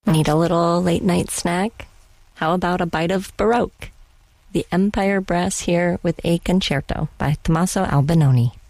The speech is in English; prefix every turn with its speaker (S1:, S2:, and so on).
S1: Need a little late-night snack? How about a bite of Baroque? The Empire Brass here with a concerto by Tommaso Albinoni.